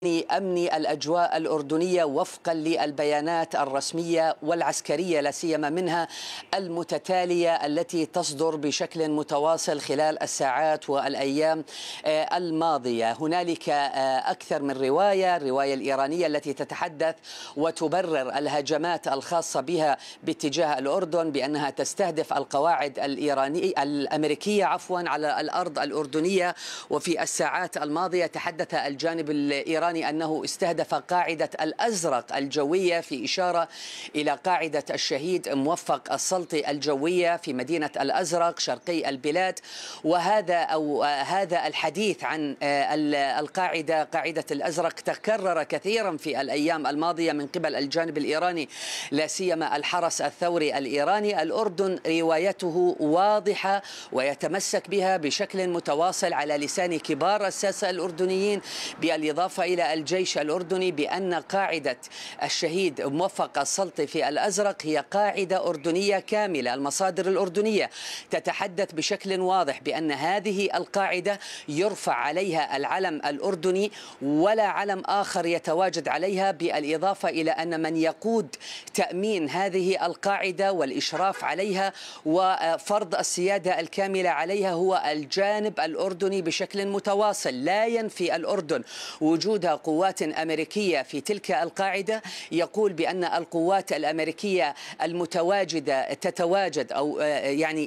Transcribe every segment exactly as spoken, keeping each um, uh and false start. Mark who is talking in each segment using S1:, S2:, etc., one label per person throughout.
S1: أمن الأجواء الأردنية وفقا للبيانات الرسمية والعسكرية لا سيما منها المتتالية التي تصدر بشكل متواصل خلال الساعات والأيام الماضية. هنالك أكثر من رواية، الرواية الإيرانية التي تتحدث وتبرر الهجمات الخاصة بها باتجاه الأردن بأنها تستهدف القواعد الإيرانية الأمريكية عفوا على الأرض الأردنية. وفي الساعات الماضية تحدث الجانب الإيراني أنه استهدف قاعدة الأزرق الجوية في إشارة إلى قاعدة الشهيد موفق السلطي الجوية في مدينة الأزرق شرقي البلاد. وهذا أو هذا الحديث عن القاعدة قاعدة الأزرق تكرر كثيرا في الأيام الماضية من قبل الجانب الإيراني لا سيما الحرس الثوري الإيراني. الأردن روايته واضحة ويتمسك بها بشكل متواصل على لسان كبار الساسة الأردنيين بالإضافة إلى الجيش الأردني بأن قاعدة الشهيد موفق السلطي في الأزرق هي قاعدة أردنية كاملة. المصادر الأردنية تتحدث بشكل واضح بأن هذه القاعدة يرفع عليها العلم الأردني ولا علم آخر يتواجد عليها، بالإضافة إلى أن من يقود تأمين هذه القاعدة والإشراف عليها وفرض السيادة الكاملة عليها هو الجانب الأردني بشكل متواصل. لا ينفي الأردن وجود قوات أمريكية في تلك القاعدة، يقول بأن القوات الأمريكية المتواجدة تتواجد أو يعني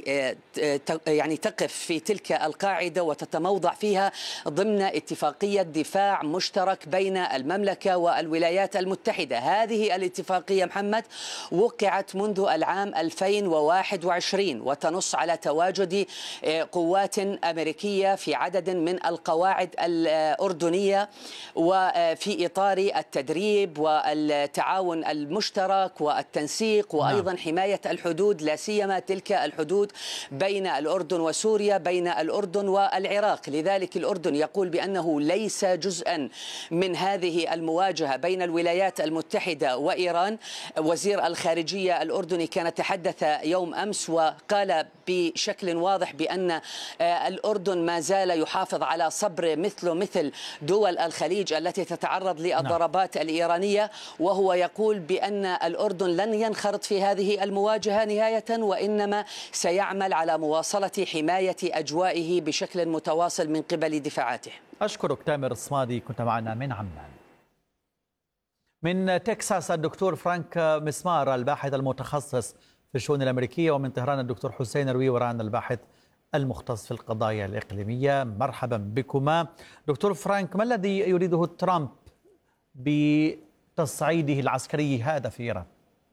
S1: يعني تقف في تلك القاعدة وتتموضع فيها ضمن اتفاقية دفاع مشترك بين المملكة والولايات المتحدة. هذه الاتفاقية محمد وقعت منذ العام ألفين وواحد وعشرين وتنص على تواجد قوات أمريكية في عدد من القواعد الأردنية وفي إطار التدريب والتعاون المشترك والتنسيق وأيضا حماية الحدود لا سيما تلك الحدود بين الأردن وسوريا بين الأردن والعراق. لذلك الأردن يقول بأنه ليس جزءا من هذه المواجهة بين الولايات المتحدة وإيران. وزير الخارجية الأردني كان تحدث يوم أمس وقال بشكل واضح بأن الأردن ما زال يحافظ على صبر مثله مثل دول الخليج التي تتعرض للضربات الإيرانية، وهو يقول بأن الأردن لن ينخرط في هذه المواجهة نهاية وإنما سيعمل على مواصلة حماية أجوائه بشكل متواصل من قبل دفاعاته.
S2: أشكرك تامر الصمادي، كنت معنا من عمان. من تكساس الدكتور فرانك مسمار الباحث المتخصص في الشؤون الأمريكية، ومن طهران الدكتور حسين رويوران الباحث المختص في القضايا الإقليمية. مرحبا بكما. دكتور فرانك، ما الذي يريده ترامب بتصعيده العسكري هذا في إيران؟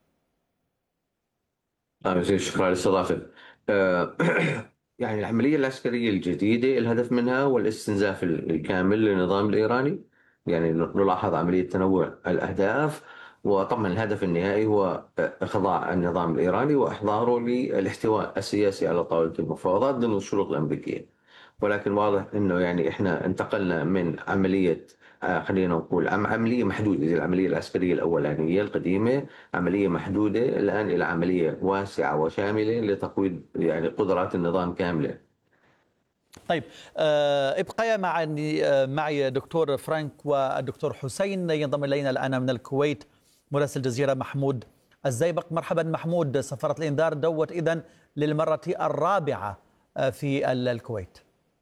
S3: شكرا للاستضافة. يعني العملية العسكرية الجديدة الهدف منها هو الاستنزاف الكامل للنظام الإيراني. يعني نلاحظ عملية تنوع الأهداف، وطبعا الهدف النهائي هو إخضاع النظام الإيراني وإحضاره للاحتواء السياسي على طاولة المفاوضات ضمن الشروط الأمريكية. ولكن واضح أنه يعني إحنا انتقلنا من عملية خلينا نقول عملية محدودة زي العملية العسكرية الأولانية القديمة، عملية محدودة الآن إلى عملية واسعة وشاملة لتقويض يعني قدرات النظام كاملة.
S2: طيب ابقيا معي معي دكتور فرانك والدكتور حسين. ينضم الينا الان من الكويت مراسل الجزيره محمود الزيبق. مرحبا محمود. سفاره الانذار دوت اذن للمره الرابعه في الكويت.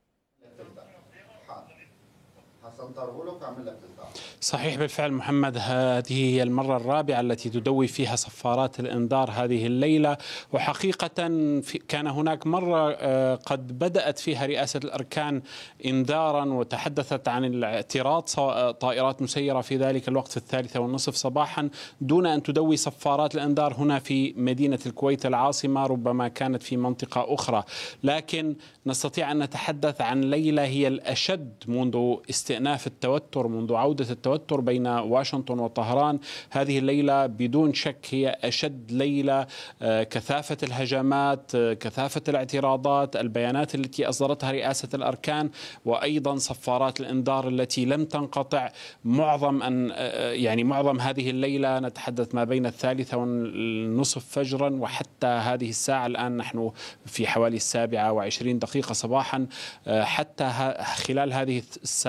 S4: صحيح بالفعل محمد، هذه هي المرة الرابعة التي تدوي فيها صفارات الإنذار هذه الليلة. وحقيقة كان هناك مرة قد بدأت فيها رئاسة الأركان إنذارا وتحدثت عن الاعتراض طائرات مسيرة في ذلك الوقت في الثالثة والنصف صباحا دون أن تدوي صفارات الإنذار هنا في مدينة الكويت العاصمة، ربما كانت في منطقة أخرى. لكن نستطيع أن نتحدث عن ليلة هي الأشد منذ استئناف التوتر، منذ عودة التوتر بين واشنطن وطهران. هذه الليلة بدون شك هي أشد ليلة. كثافة الهجمات، كثافة الاعتراضات، البيانات التي أصدرتها رئاسة الأركان، وأيضا صفارات الإنذار التي لم تنقطع. معظم أن يعني معظم هذه الليلة نتحدث ما بين الثالثة والنصف فجرا وحتى هذه الساعة الآن نحن في حوالي السابعة وعشرين دقيقة صباحا. حتى خلال هذه الساعات الأربع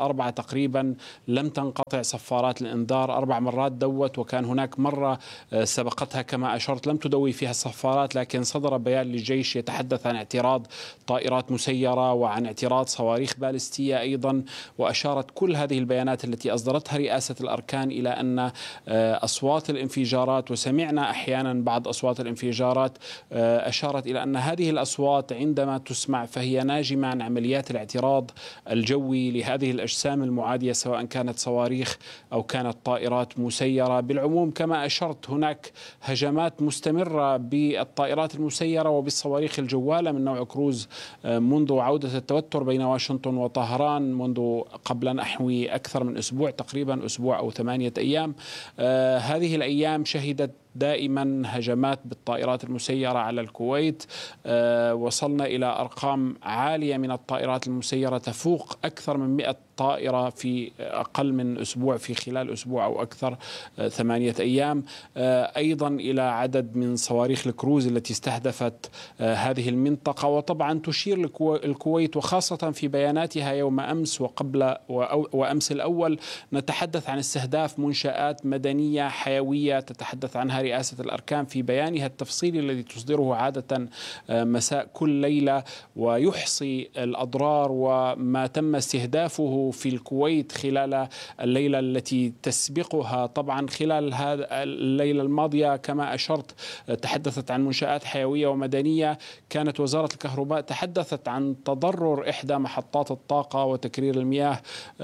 S4: أربعة تقريبا لم تنقطع صفارات الإنذار، أربع مرات دوت، وكان هناك مرة سبقتها كما أشرت لم تدوي فيها الصفارات، لكن صدر بيان للجيش يتحدث عن اعتراض طائرات مسيرة وعن اعتراض صواريخ باليستية أيضا. وأشارت كل هذه البيانات التي أصدرتها رئاسة الأركان إلى أن أصوات الانفجارات، وسمعنا أحيانا بعض أصوات الانفجارات، أشارت إلى أن هذه الأصوات عندما تسمع فهي ناجمة عن عمليات الاعتراض الجوي لهذه الأجسام المعادية، سواء كانت صواريخ أو كانت طائرات مسيرة. بالعموم كما أشرت هناك هجمات مستمرة بالطائرات المسيرة وبالصواريخ الجوالة من نوع كروز منذ عودة التوتر بين واشنطن وطهران، منذ قبل نحو أكثر من أسبوع تقريبا، أسبوع أو ثمانية أيام. آه هذه الأيام شهدت دائما هجمات بالطائرات المسيرة على الكويت. آه وصلنا إلى أرقام عالية من الطائرات المسيرة تفوق أكثر من مئة طائرة في أقل من أسبوع، في خلال أسبوع أو أكثر، آه ثمانية أيام. آه أيضا إلى عدد من صواريخ الكروز التي استهدفت آه هذه المنطقة. وطبعا تشير الكويت وخاصة في بياناتها يوم أمس وقبل وأمس الأول نتحدث عن استهداف منشآت مدنية حيوية تتحدث عنها رئاسة الأركان في بيانها التفصيلي الذي تصدره عادة مساء كل ليلة، ويحصي الأضرار وما تم استهدافه في الكويت خلال الليلة التي تسبقها. طبعا خلال هذه الليلة الماضية كما أشرت تحدثت عن منشآت حيوية ومدنية. كانت وزارة الكهرباء تحدثت عن تضرر إحدى محطات الطاقة وتكرير المياه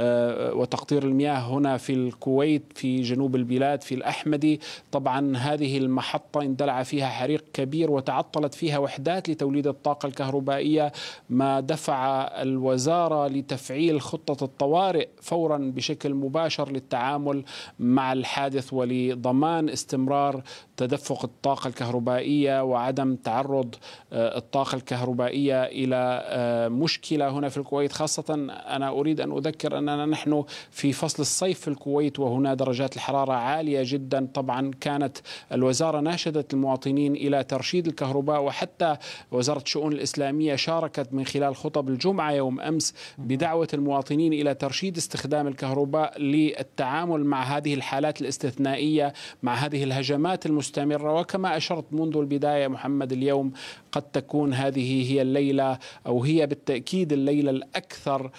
S4: وتقطير المياه هنا في الكويت في جنوب البلاد في الأحمدي. طبعا هذه المحطة اندلع فيها حريق كبير وتعطلت فيها وحدات لتوليد الطاقة الكهربائية، ما دفع الوزارة لتفعيل خطة الطوارئ فورا بشكل مباشر للتعامل مع الحادث ولضمان استمرار تدفق الطاقة الكهربائية وعدم تعرض الطاقة الكهربائية إلى مشكلة هنا في الكويت. خاصة أنا أريد أن أذكر أننا نحن في فصل الصيف في الكويت وهنا درجات الحرارة عالية جدا. طبعا كانت الوزارة ناشدت المواطنين إلى ترشيد الكهرباء، وحتى وزارة الشؤون الإسلامية شاركت من خلال خطب الجمعة يوم أمس بدعوة المواطنين إلى ترشيد استخدام الكهرباء للتعامل مع هذه الحالات الاستثنائية، مع هذه الهجمات المستمرة. وكما أشرت منذ البداية محمد، اليوم قد تكون هذه هي الليلة أو هي بالتأكيد الليلة الأكثر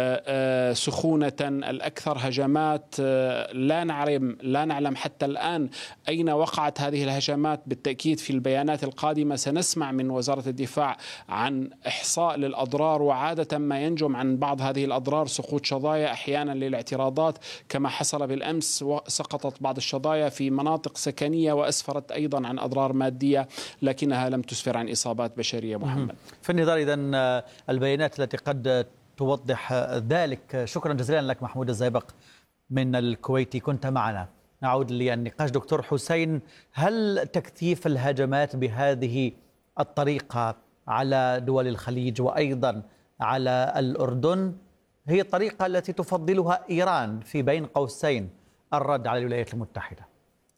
S4: سخونة، الأكثر هجمات. لا نعلم لا نعلم حتى الآن أين وقعت هذه الهجمات. بالتأكيد في البيانات القادمة سنسمع من وزارة الدفاع عن إحصاء للأضرار، وعادة ما ينجم عن بعض هذه الأضرار سقوط شظايا أحيانا للاعتراضات كما حصل بالأمس، وسقطت بعض الشظايا في مناطق سكنية وأسفرت أيضا عن أضرار مادية لكنها لم تسفر عن إصابات بشرية. محمد
S2: في النظار إذن البيانات التي قد توضح ذلك. شكرا جزيلا لك محمود الزيبق من الكويت كنت معنا. نعود للنقاش. دكتور حسين، هل تكثيف الهجمات بهذه الطريقة على دول الخليج وأيضا على الأردن هي الطريقة التي تفضلها إيران في بين قوسين الرد على الولايات المتحدة؟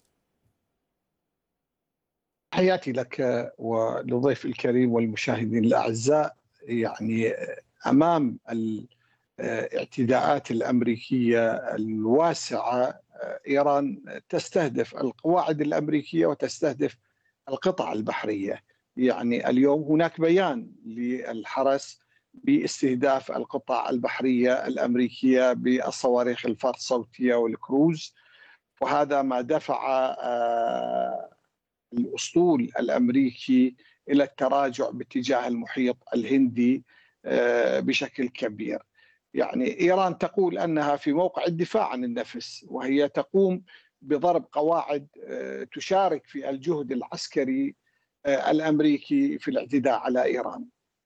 S5: حياتي لك ولضيف الكريم والمشاهدين الأعزاء. يعني أمام الاعتداءات الأمريكية الواسعة، إيران تستهدف القواعد الأمريكية وتستهدف القطع البحرية. يعني اليوم هناك بيان للحرس باستهداف القطع البحرية الأمريكية بالصواريخ الفار الصوتية والكروز، وهذا ما دفع الأسطول الأمريكي إلى التراجع باتجاه المحيط الهندي بشكل كبير. يعني إيران تقول أنها في موقع الدفاع عن النفس، وهي تقوم بضرب قواعد تشارك في الجهد العسكري الأمريكي في الاعتداء على إيران.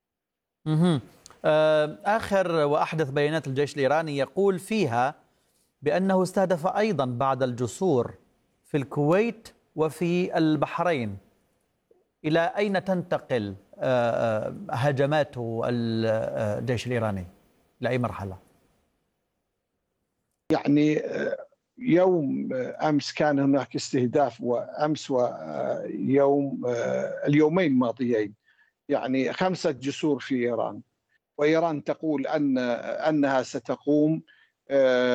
S2: آخر وأحدث بيانات الجيش الإيراني يقول فيها بأنه استهدف أيضا بعض الجسور في الكويت وفي البحرين. إلى أين تنتقل هجمات الجيش الإيراني؟ لأي مرحلة؟
S5: يعني يوم أمس كان هناك استهداف، وأمس ويوم اليومين الماضيين يعني خمسة جسور في إيران، وإيران تقول أن أنها ستقوم